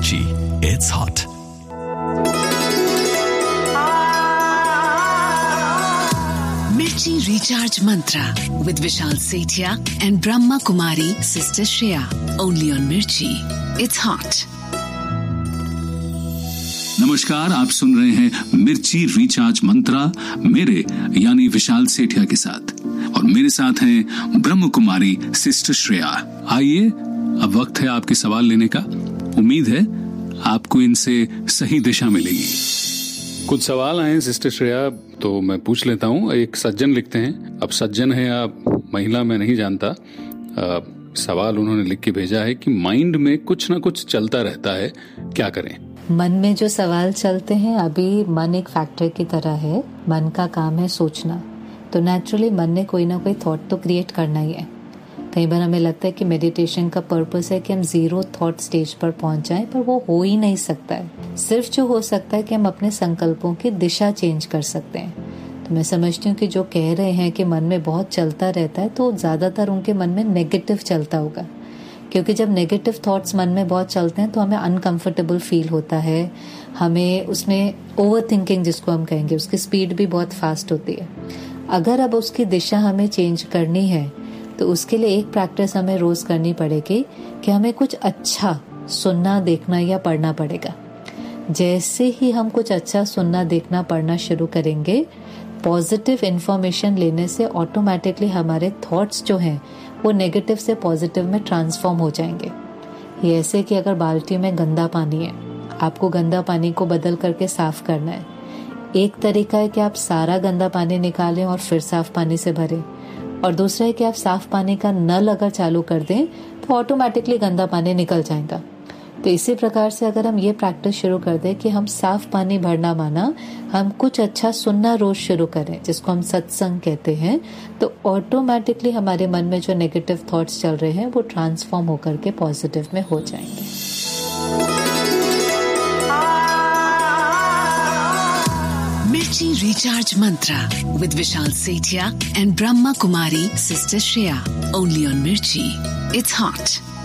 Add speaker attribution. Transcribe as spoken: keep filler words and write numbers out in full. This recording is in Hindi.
Speaker 1: Mirchi, it's hot.
Speaker 2: Mirchi Recharge Mantra with Vishal Sethia and Brahma Kumari Sister Shreya. Only on Mirchi, it's hot.
Speaker 3: नमस्कार, आप सुन रहे हैं मिर्ची रिचार्ज मंत्रा मेरे यानी विशाल सेठिया के साथ, और मेरे साथ हैं ब्रह्म कुमारी सिस्टर श्रेया। आइए, अब वक्त है आपके सवाल लेने का। उम्मीद है आपको इनसे सही दिशा मिलेगी। कुछ सवाल आए सिस्टर श्रेया, तो मैं पूछ लेता हूँ। एक सज्जन लिखते हैं, अब सज्जन है या महिला मैं नहीं जानता। आ, सवाल उन्होंने लिख के भेजा है कि माइंड में कुछ ना कुछ चलता रहता है, क्या करें?
Speaker 4: मन में जो सवाल चलते हैं, अभी मन एक फैक्टर की तरह है। मन का काम है सोचना, तो नेचुरली मन ने कोई ना कोई थॉट तो क्रिएट करना ही है। कई बार हमें लगता है कि मेडिटेशन का पर्पस है कि हम जीरो थॉट स्टेज पर पहुंच जाएं, पर वो हो ही नहीं सकता है। सिर्फ जो हो सकता है कि हम अपने संकल्पों की दिशा चेंज कर सकते हैं। तो मैं समझती हूँ कि जो कह रहे हैं कि मन में बहुत चलता रहता है, तो ज़्यादातर उनके मन में नेगेटिव चलता होगा, क्योंकि जब नेगेटिव थॉट्स मन में बहुत चलते हैं तो हमें अनकंफर्टेबल फील होता है। हमें उसमें ओवर थिंकिंग जिसको हम कहेंगे, उसकी स्पीड भी बहुत फास्ट होती है। अगर अब उसकी दिशा हमें चेंज करनी है, तो उसके लिए एक प्रैक्टिस हमें रोज करनी पड़ेगी कि हमें कुछ अच्छा सुनना, देखना या पढ़ना पड़ेगा। जैसे ही हम कुछ अच्छा सुनना, देखना, पढ़ना शुरू करेंगे, पॉजिटिव इंफॉर्मेशन लेने से ऑटोमेटिकली हमारे थॉट्स जो हैं वो नेगेटिव से पॉजिटिव में ट्रांसफॉर्म हो जाएंगे। ये ऐसे कि अगर बाल्टी में गंदा पानी है, आपको गंदा पानी को बदल करके साफ करना है। एक तरीका है कि आप सारा गंदा पानी निकालें और फिर साफ पानी से भरें, और दूसरा है कि आप साफ पानी का नल अगर चालू कर दें तो ऑटोमेटिकली गंदा पानी निकल जाएगा। तो इसी प्रकार से अगर हम ये प्रैक्टिस शुरू कर दें कि हम साफ पानी भरना माना हम कुछ अच्छा सुनना रोज शुरू करें, जिसको हम सत्संग कहते हैं, तो ऑटोमेटिकली हमारे मन में जो नेगेटिव थॉट्स चल रहे हैं वो ट्रांसफॉर्म होकर के पॉजिटिव में हो जाएंगे।
Speaker 2: Mirchi Recharge Mantra with Vishal Sethia and Brahma Kumari Sister Shreya. Only on Mirchi, it's hot.